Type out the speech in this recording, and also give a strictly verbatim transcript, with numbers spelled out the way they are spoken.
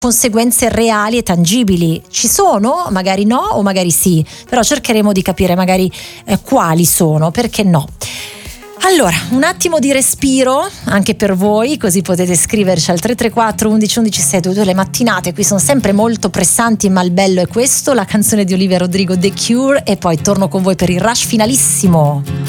conseguenze reali e tangibili. Ci sono? Magari no o magari sì, però cercheremo di capire magari eh, quali sono, perché no. Allora, un attimo di respiro anche per voi, così potete scriverci al tre tre quattro undici undici seicentoventuno. Le mattinate qui sono sempre molto pressanti, ma il bello è questo, la canzone di Olivia Rodrigo, The Cure, e poi torno con voi per il rush finalissimo.